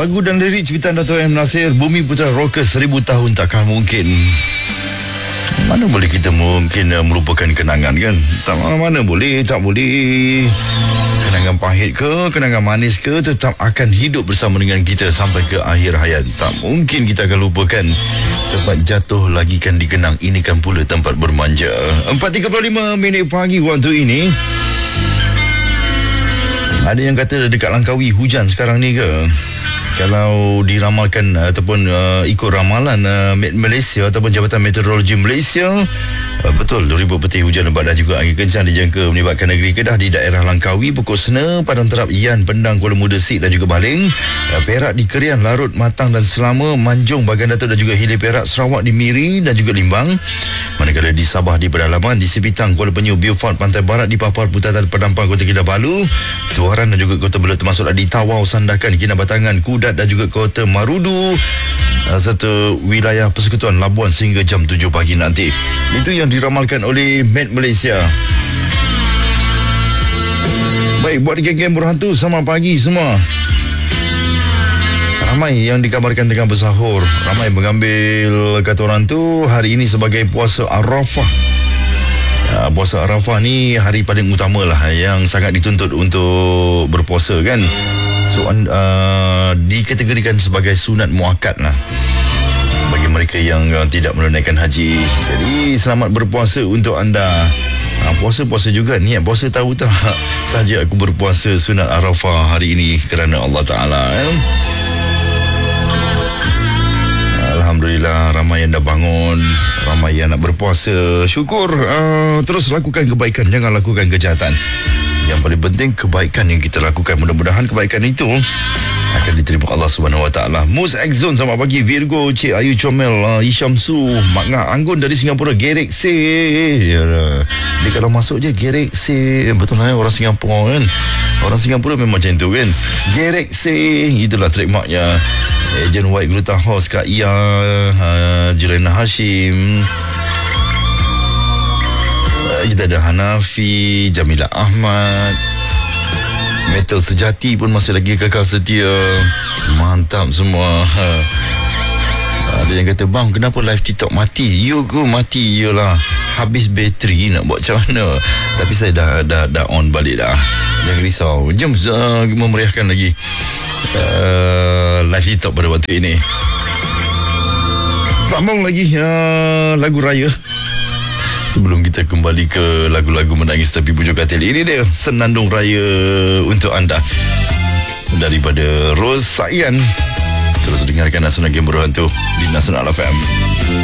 Lagu dan lirik ciptaan Dato' M. Nasir, Bumi Putra Rockers 1000 tahun takkan mungkin. Mana boleh kita mungkin melupakan kenangan kan? Mana boleh, tak boleh. Kenangan pahit ke, kenangan manis ke, tetap akan hidup bersama dengan kita sampai ke akhir hayat. Tak mungkin kita akan lupakan. Tempat jatuh lagi kan dikenang, ini kan pula tempat bermanja. 4.35 pagi waktu ini. Ada yang kata dekat Langkawi hujan sekarang ni ke? Kalau diramalkan ataupun ikut ramalan Malaysia ataupun Jabatan Meteorologi Malaysia, betul ribuan petir hujan lebat dan juga angin kencang dijangka menyebabkan negeri Kedah di daerah Langkawi, Pokok Sena, Padang Terap, Ian, Pendang, Kuala Muda, Sik dan juga Baling, Perak di Kerian, Larut, Matang dan Selama, Manjung, Bagan Datuk dan juga Hilir Perak, Sarawak di Miri dan juga Limbang. Manakala di Sabah di Pedalaman, di Sipitang, Kuala Penyu, Beaufort, Pantai Barat, di Papar, Putatan, Pedampang, Kota Kinabalu, Tuaran dan juga Kota Belud termasuklah di Tawau, Sandakan, Kinabatangan, Kudat dan juga Kota Marudu serta wilayah Persekutuan Labuan sehingga jam 7 pagi nanti. Itu yang diramalkan oleh Met Malaysia. Baik, buat geng-geng berhantu, selamat pagi semua. Ramai yang dikabarkan tengah bersahur. Ramai mengambil, kata orang tu, hari ini sebagai puasa Arafah. Puasa Arafah ni hari paling utama lah, yang sangat dituntut untuk berpuasa kan. So, dikategorikan sebagai sunat muakkad lah bagi mereka yang tidak menunaikan haji. Jadi selamat berpuasa untuk anda. Puasa-puasa juga, niat puasa tahu tak? Saja aku berpuasa sunat Arafah hari ini kerana Allah Ta'ala. Alhamdulillah, ramai yang dah bangun, ramai yang nak berpuasa. Syukur. Terus lakukan kebaikan, jangan lakukan kejahatan. Yang paling penting kebaikan yang kita lakukan. Mudah-mudahan kebaikan itu akan diterima Allah Subhanahu Wa Taala. Mus X Zone, selamat pagi. Virgo, Cik Ayu Comel, Isham Su, Mak Ngah Anggun dari Singapura, Gerek C. Dia kalau masuk je Gerek C. Betul lah, orang Singapura kan. Orang Singapura memang macam tu kan. Gerek C, itulah trademarknya. Ejen White Gluta House, Kak Ia, Julena Hashim. Kita ada Hanafi, Jamila Ahmad, Metal Sejati pun masih lagi kekal setia. Mantap semua. Ada yang kata, bang, kenapa live TikTok mati? Go mati. Yalah, habis bateri, nak buat macam mana? Tapi saya dah on balik dah. Jangan risau. Jom memeriahkan lagi live TikTok pada waktu ini. Sambung lagi lagu raya sebelum kita kembali ke lagu-lagu menangis tapi pujuk katil. Ini dia senandung raya untuk anda daripada Rose Sayan. Terus dengarkan Nasional Game Berhantu di Nasional FM.